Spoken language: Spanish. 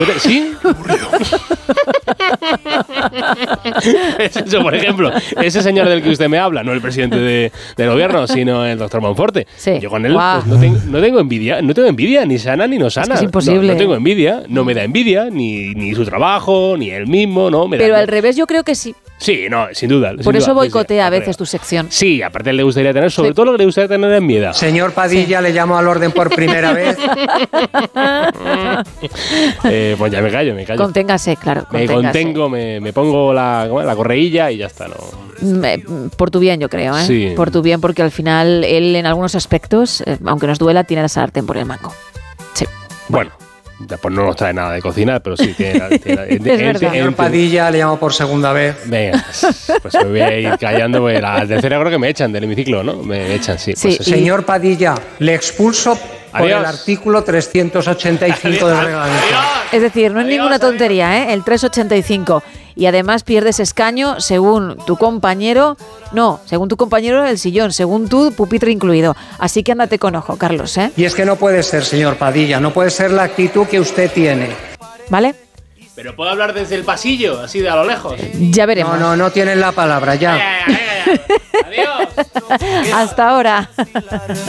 ¿Sí? Eso, por ejemplo, ese señor del que usted me habla, no el presidente del gobierno, sino el doctor Monforte. Sí. Yo con él pues, no tengo envidia, ni sana ni no sana. Es imposible. No tengo envidia, no me da envidia, ni su trabajo, ni él mismo, no me da. Pero al revés yo creo que sí. Sí, no, sin duda. Por eso boicotea a veces tu sección. Sí, aparte le gustaría tener, sobre todo lo que le gustaría tener es miedo. Señor Padilla, le llamo al orden por primera vez. Pues ya me callo. Conténgase, claro. Me contengo, me pongo la correílla y ya está, ¿no? Por tu bien, yo creo, ¿eh? Sí. Por tu bien, porque al final él en algunos aspectos, aunque nos duela, tiene la sartén por el mango. Sí. Bueno. Pues no nos trae nada de cocina, pero sí tiene Señor Padilla, le llamo por segunda vez. Venga, pues me voy a ir callando, porque la tercera creo que me echan del hemiciclo, ¿no? Me echan, sí. Sí. Pues Señor Padilla, le expulso por el artículo 385 del reglamento. Es decir, no es ninguna tontería, ¿eh? El 385. Y además pierdes escaño según tu compañero, el sillón, según tu pupitre incluido. Así que ándate con ojo, Carlos, ¿eh? Y es que no puede ser, señor Padilla, no puede ser la actitud que usted tiene. ¿Vale? Pero puedo hablar desde el pasillo, así de a lo lejos. Ya veremos. No tienen la palabra, ya. Venga. Adiós. Hasta ahora.